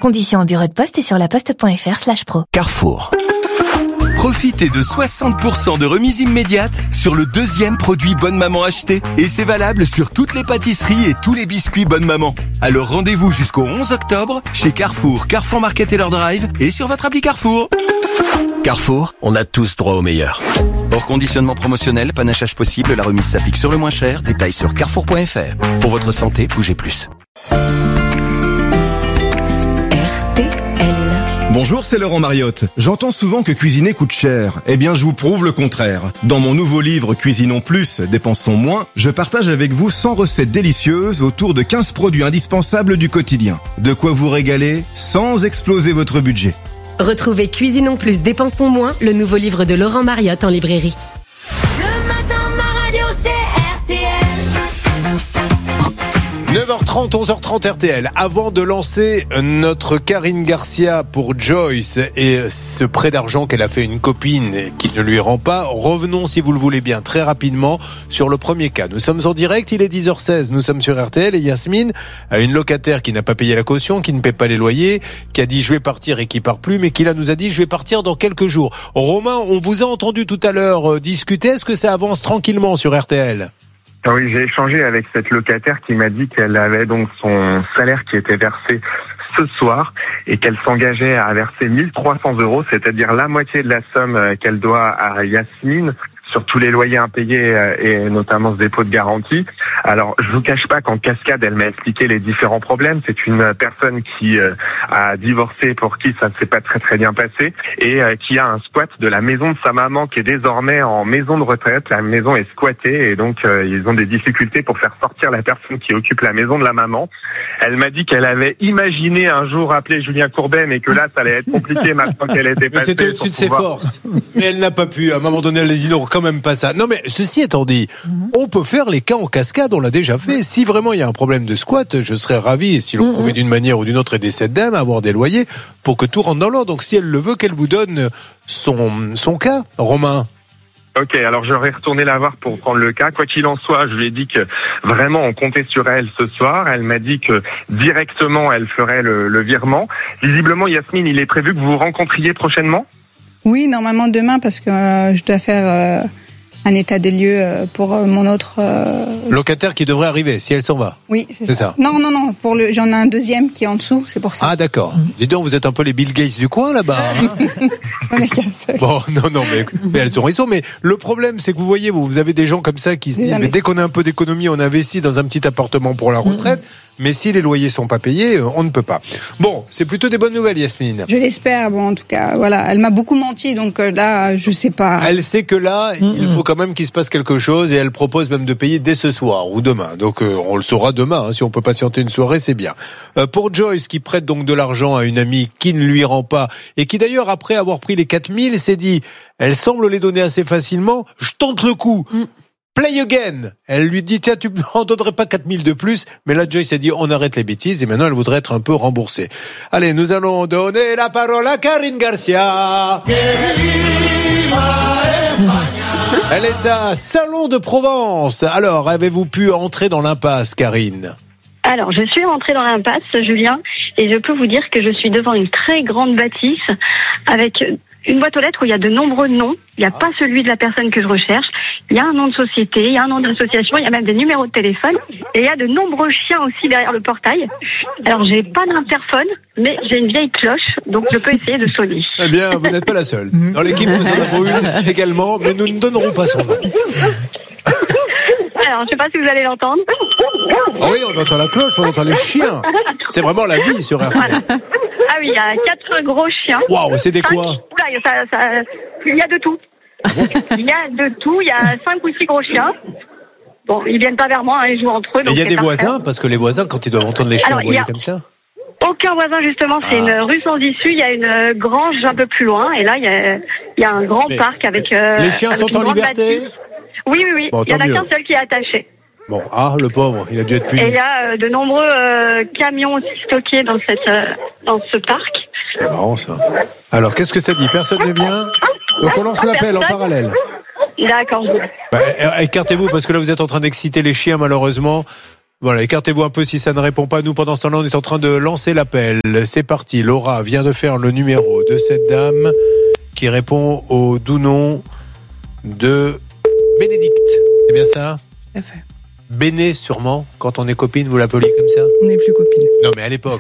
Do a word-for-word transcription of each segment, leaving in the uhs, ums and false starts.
Conditions en bureau de poste et sur laposte.fr slash pro. Carrefour. Profitez de soixante pour cent de remise immédiate sur le deuxième produit Bonne Maman acheté. Et c'est valable sur toutes les pâtisseries et tous les biscuits Bonne Maman. Alors rendez-vous jusqu'au onze octobre chez Carrefour, Carrefour Market et leur Drive et sur votre appli Carrefour. Carrefour, on a tous droit au meilleur. Hors conditionnement promotionnel, panachage possible, la remise s'applique sur le moins cher. Détails sur carrefour point f r. Pour votre santé, bougez plus. Bonjour, c'est Laurent Mariotte. J'entends souvent que cuisiner coûte cher. Eh bien, je vous prouve le contraire. Dans mon nouveau livre Cuisinons plus, dépensons moins, je partage avec vous cent recettes délicieuses autour de quinze produits indispensables du quotidien. De quoi vous régaler sans exploser votre budget. Retrouvez Cuisinons plus, dépensons moins, le nouveau livre de Laurent Mariotte en librairie. Le matin, ma radio, c'est R T L. neuf heures trente, onze heures trente R T L. Avant de lancer notre Karine Garcia pour Joyce et ce prêt d'argent qu'elle a fait une copine et qui ne lui rend pas, revenons, si vous le voulez bien, très rapidement sur le premier cas. Nous sommes en direct, il est dix heures seize, nous sommes sur R T L et Yasmine a une locataire qui n'a pas payé la caution, qui ne paie pas les loyers, qui a dit je vais partir et qui part plus, mais qui là nous a dit je vais partir dans quelques jours. Romain, on vous a entendu tout à l'heure discuter, est-ce que ça avance tranquillement sur R T L ? Oui, j'ai échangé avec cette locataire qui m'a dit qu'elle avait donc son salaire qui était versé ce soir et qu'elle s'engageait à verser mille trois cents euros, c'est-à-dire la moitié de la somme qu'elle doit à Yasmine sur tous les loyers impayés et notamment ce dépôt de garantie. Alors, je vous cache pas qu'en cascade, elle m'a expliqué les différents problèmes. C'est une personne qui euh, a divorcé, pour qui ça ne s'est pas très très bien passé, et euh, qui a un squat de la maison de sa maman qui est désormais en maison de retraite. La maison est squattée et donc euh, ils ont des difficultés pour faire sortir la personne qui occupe la maison de la maman. Elle m'a dit qu'elle avait imaginé un jour appeler Julien Courbet, mais que là, ça allait être compliqué maintenant qu'elle était passée. C'était au-dessus de ses forces. Mais elle n'a pas pu. À un moment donné, elle a dit non, quand même pas ça. Non, mais ceci étant dit, on peut faire les cas en cascade, on l'a déjà fait. Si vraiment il y a un problème de squat, je serais ravi, si l'on pouvait d'une manière ou d'une autre aider cette dame à avoir des loyers pour que tout rentre dans l'ordre. Donc si elle le veut, qu'elle vous donne son, son cas, Romain. Ok, alors j'aurais retourné la voir pour prendre le cas. Quoi qu'il en soit, je lui ai dit que vraiment on comptait sur elle ce soir. Elle m'a dit que directement elle ferait le, le virement. Visiblement, Yasmine, il est prévu que vous vous rencontriez prochainement ? Oui, normalement demain, parce que euh, je dois faire euh, un état des lieux euh, pour euh, mon autre... Euh... Locataire qui devrait arriver, si elle s'en va. Oui, c'est, c'est ça. ça. Non, non, non, pour le, j'en ai un deuxième qui est en dessous, c'est pour ça. Ah d'accord. Mmh. Dis donc, vous êtes un peu les Bill Gates du coin là-bas. Hein. On est qu'un seul. Bon, non, non, mais, mais elles ont raison. Mais le problème, c'est que vous voyez, vous, vous avez des gens comme ça qui se disent, mais dès qu'on a un peu d'économie, on investit dans un petit appartement pour la retraite. Mmh. Mais si les loyers sont pas payés, on ne peut pas. Bon, c'est plutôt des bonnes nouvelles, Yasmine. Je l'espère. Bon, en tout cas, voilà. Elle m'a beaucoup menti, donc là, je sais pas. Elle sait que là, mmh. il faut quand même qu'il se passe quelque chose, et elle propose même de payer dès ce soir ou demain. Donc, euh, on le saura demain. Hein. Si on peut patienter une soirée, c'est bien. Euh, pour Joyce, qui prête donc de l'argent à une amie qui ne lui rend pas, et qui d'ailleurs, après avoir pris les quatre mille, s'est dit, elle semble les donner assez facilement. Je tente le coup. Mmh. Play again. Elle lui dit, tiens, tu n'en donnerais pas quatre mille de plus. Mais là, Joyce a dit, on arrête les bêtises. Et maintenant, elle voudrait être un peu remboursée. Allez, nous allons donner la parole à Karine Garcia. Elle est à Salon de Provence. Alors, avez-vous pu entrer dans l'impasse, Karine ? Alors, je suis rentrée dans l'impasse, Julien, et je peux vous dire que je suis devant une très grande bâtisse avec une boîte aux lettres où il y a de nombreux noms. Il n'y a ah. pas celui de la personne que je recherche. Il y a un nom de société, il y a un nom d'association, il y a même des numéros de téléphone. Et il y a de nombreux chiens aussi derrière le portail. Alors, j'ai pas d'interphone, mais j'ai une vieille cloche, donc je peux essayer de sonner. Eh bien, vous n'êtes pas la seule. Dans l'équipe, nous en avons une également, mais nous ne donnerons pas son nom. Alors, je ne sais pas si vous allez l'entendre. Ah oui, on entend la cloche, on entend les chiens. C'est vraiment la vie sur R T L. Voilà. Ah oui, il y a quatre gros chiens. Waouh, c'est des cinq, quoi? Oula, ça, ça, il y a de tout. Il y a de tout, il y a cinq ou six gros chiens. Bon, ils viennent pas vers moi, hein, ils jouent entre eux. Et il y a des parfait. voisins, parce que les voisins, quand ils doivent entendre les chiens Alors, aboyer a... comme ça. Aucun voisin, justement, c'est ah. une rue sans issue, il y a une grange un peu plus loin, et là, il y a, il y a un grand mais, parc avec... Euh, les chiens avec sont en liberté? bâtisse. Oui, oui, oui. Bon, il y en a mieux. Qu'un seul qui est attaché. Bon, ah, le pauvre, il a dû être puni. Et il y a euh, de nombreux euh, camions aussi stockés dans, cette, euh, dans ce parc. C'est marrant, ça. Alors, qu'est-ce que ça dit? Personne ne vient? Donc, on lance l'appel en parallèle. D'accord. Bah, écartez-vous, parce que là, vous êtes en train d'exciter les chiens, malheureusement. Voilà, écartez-vous un peu si ça ne répond pas. Nous, pendant ce temps-là, on est en train de lancer l'appel. C'est parti. Laura vient de faire le numéro de cette dame qui répond au doux nom de Bénédicte. C'est bien ça ? Tout à fait. Béné, sûrement. Quand on est copine, vous l'appeliez comme ça ? On n'est plus copines. Non, mais à l'époque.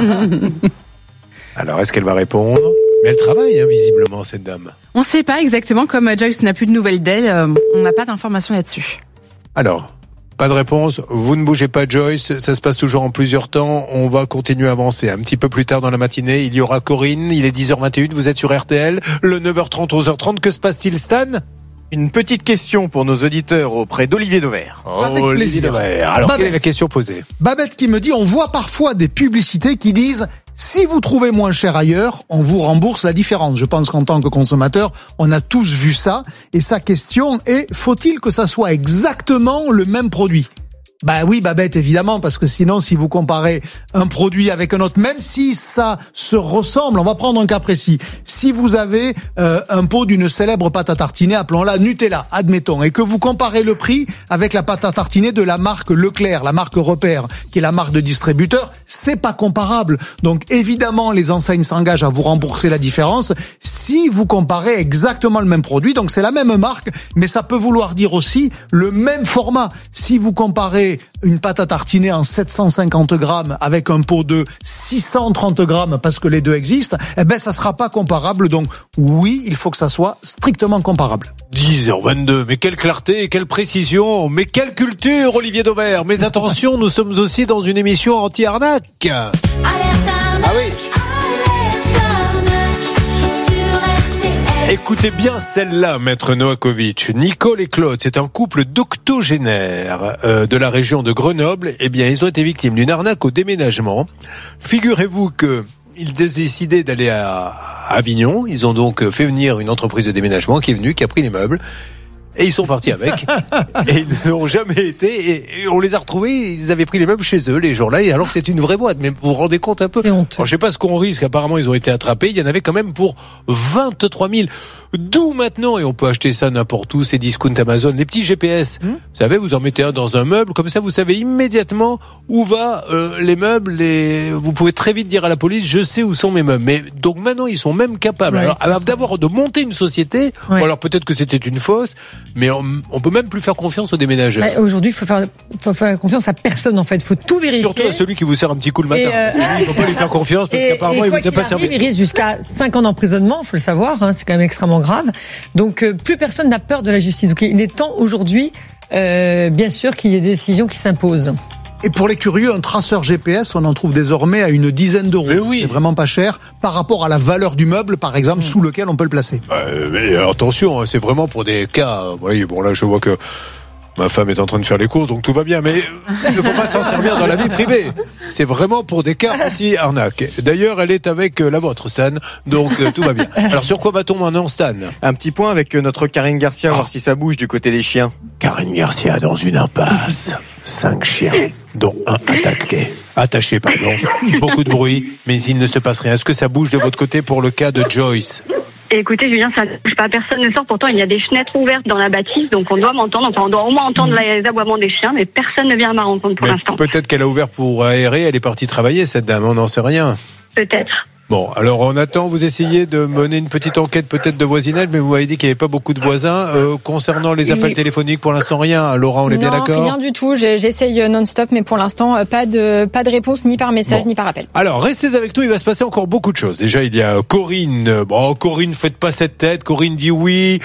Alors, est-ce qu'elle va répondre ? Mais elle travaille, hein, visiblement, cette dame. On ne sait pas exactement, comme Joyce n'a plus de nouvelles d'elle, euh, on n'a pas d'informations là-dessus. Alors, pas de réponse. Vous ne bougez pas, Joyce. Ça se passe toujours en plusieurs temps. On va continuer à avancer. Un petit peu plus tard dans la matinée, il y aura Corinne. Il est dix heures vingt et une. Vous êtes sur R T L. Le neuf heures trente, onze heures trente. Que se passe-t-il, Stan ? Une petite question pour nos auditeurs auprès d'Olivier Dauvert. Avec Olivier plaisir. Dauvert. Alors, Babette. quelle est la question posée ? Babette qui me dit, on voit parfois des publicités qui disent si vous trouvez moins cher ailleurs, on vous rembourse la différence. Je pense qu'en tant que consommateur, on a tous vu ça. Et sa question est, faut-il que ça soit exactement le même produit ? Bah oui, Babette, évidemment, parce que sinon, si vous comparez un produit avec un autre, même si ça se ressemble, on va prendre un cas précis. Si vous avez euh, un pot d'une célèbre pâte à tartiner, appelons-la Nutella, admettons, et que vous comparez le prix avec la pâte à tartiner de la marque Leclerc, la marque Repère, qui est la marque de distributeur, c'est pas comparable. Donc évidemment, les enseignes s'engagent à vous rembourser la différence si vous comparez exactement le même produit. Donc c'est la même marque, mais ça peut vouloir dire aussi le même format. Si vous comparez une pâte à tartiner en sept cent cinquante grammes avec un pot de six cent trente grammes parce que les deux existent, eh ben ça sera pas comparable. Donc oui, il faut que ça soit strictement comparable. dix heures vingt-deux, mais quelle clarté, quelle précision, mais quelle culture, Olivier Dauvert. Mais attention, nous sommes aussi dans une émission anti-arnaque. Alerte arnaque, Ah oui. alerte arnaque sur R T L. Écoutez bien celle-là, Maître Novakovic. Nicole et Claude, c'est un couple d'octogénaires euh, de la région de Grenoble. Eh bien, ils ont été victimes d'une arnaque au déménagement. Figurez-vous que ils décidaient d'aller à Avignon. Ils ont donc fait venir une entreprise de déménagement qui est venue, qui a pris les meubles. Et ils sont partis avec. Et ils n'ont jamais été. Et, et on les a retrouvés. Ils avaient pris les meubles chez eux les jours-là. Et alors que c'est une vraie boîte. Mais vous vous rendez compte un peu ? C'est honteux. Alors, je sais pas ce qu'on risque. Apparemment, ils ont été attrapés. Il y en avait quand même pour vingt-trois mille. D'où maintenant, et on peut acheter ça n'importe où, c'est discount Amazon, les petits G P S. Mmh. Vous savez, vous en mettez un dans un meuble. Comme ça, vous savez immédiatement où va euh, les meubles. Les... Vous pouvez très vite dire à la police, je sais où sont mes meubles. Mais donc maintenant, ils sont même capables. Ouais, alors, alors d'avoir de monter une société. Ouais. Ou alors peut-être que c'était une fausse. Mais on, on peut même plus faire confiance aux déménageurs. Bah, aujourd'hui, il faut faire, faut faire confiance à personne en fait. Il faut tout vérifier. Surtout à celui qui vous sert un petit coup le matin. Euh... Il ne faut pas lui faire confiance parce et, qu'apparemment et il vous a pas servi. Il risque jusqu'à cinq ans d'emprisonnement, faut le savoir. Hein, c'est quand même extrêmement grave. Donc euh, plus personne n'a peur de la justice. Donc il est temps aujourd'hui, euh, bien sûr, qu'il y ait des décisions qui s'imposent. Et pour les curieux, un traceur G P S, on en trouve désormais à une dizaine d'euros. Oui. C'est vraiment pas cher par rapport à la valeur du meuble, par exemple, mmh. sous lequel on peut le placer. Euh, mais attention, c'est vraiment pour des cas. Vous voyez, bon là, je vois que ma femme est en train de faire les courses, donc tout va bien. Mais il ne faut pas s'en servir dans la vie privée. C'est vraiment pour des cas anti-arnaque. D'ailleurs, elle est avec la vôtre, Stan. Donc euh, tout va bien. Alors sur quoi va-t-on maintenant, Stan ? Un petit point avec notre Karine Garcia, ah. voir si ça bouge du côté des chiens. Karine Garcia dans une impasse. Cinq chiens, dont un attaqué. Attaché, pardon. Beaucoup de bruit, mais il ne se passe rien. Est-ce que ça bouge de votre côté pour le cas de Joyce ? Écoutez, Julien, ça ne bouge pas. Personne ne sort. Pourtant, il y a des fenêtres ouvertes dans la bâtisse, donc on doit m'entendre. Enfin, on doit au moins entendre mmh. les aboiements des chiens, mais personne ne vient à ma rencontre pour mais l'instant. Peut-être qu'elle a ouvert pour aérer. Elle est partie travailler, cette dame. On n'en sait rien. Peut-être. Bon, alors on attend, vous essayez de mener une petite enquête peut-être de voisinage, mais vous m'avez dit qu'il n'y avait pas beaucoup de voisins. Euh, concernant les appels oui. téléphoniques, pour l'instant rien. Laura, on est non, bien d'accord ? Rien du tout, j'essaye non-stop, mais pour l'instant, pas de, pas de réponse ni par message bon. ni par appel. Alors, restez avec nous, il va se passer encore beaucoup de choses. Déjà, il y a Corinne. Bon, Corinne, faites pas cette tête. Corinne dit oui.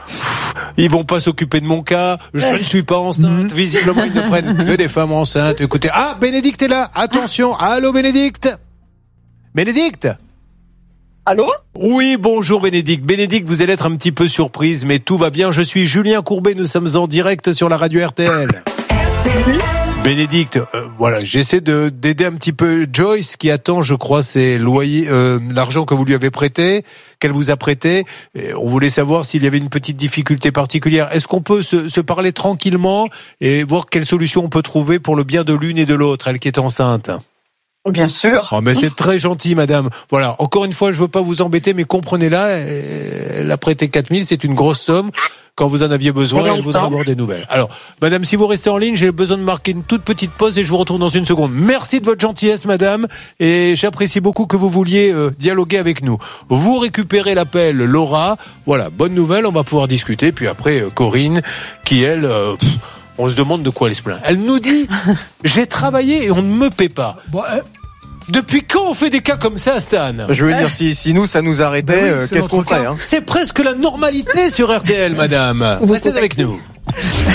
Ils vont pas s'occuper de mon cas. Je ne suis pas enceinte. Visiblement, ils ne prennent que des femmes enceintes. Écoutez, ah, Bénédicte est là. Attention. Allô, Bénédicte ? Bénédicte ? Allô ? Oui, bonjour Bénédicte. Bénédicte, vous allez être un petit peu surprise, mais tout va bien. Je suis Julien Courbet, nous sommes en direct sur la radio R T L. Bénédicte, euh, voilà, j'essaie de d'aider un petit peu Joyce qui attend, je crois, ses loyers, euh, l'argent que vous lui avez prêté, qu'elle vous a prêté. Et on voulait savoir s'il y avait une petite difficulté particulière. Est-ce qu'on peut se, se parler tranquillement et voir quelle solution on peut trouver pour le bien de l'une et de l'autre, elle qui est enceinte ? Bien sûr. Oh, mais c'est très gentil, madame. Voilà. Encore une fois, je veux pas vous embêter, mais comprenez-la. Elle a prêté quatre mille, c'est une grosse somme. quand vous en aviez besoin, Pendant elle le voudrait temps. avoir des nouvelles. Alors, madame, si vous restez en ligne, j'ai besoin de marquer une toute petite pause et je vous retrouve dans une seconde. Merci de votre gentillesse, madame, et j'apprécie beaucoup que vous vouliez euh, dialoguer avec nous. Vous récupérez l'appel, Laura. Voilà, bonne nouvelle, on va pouvoir discuter. Puis après, euh, Corinne, qui elle... Euh, pff, on se demande de quoi elle se plaint. Elle nous dit, j'ai travaillé et on ne me paie pas. Bon, euh, Depuis quand on fait des cas comme ça, Stan? Je veux dire, si, si nous, ça nous arrêtait, Ben oui, euh, c'est qu'est-ce qu'on notre ferait cas. hein C'est presque la normalité sur R T L, madame. Vous Restez avec nous.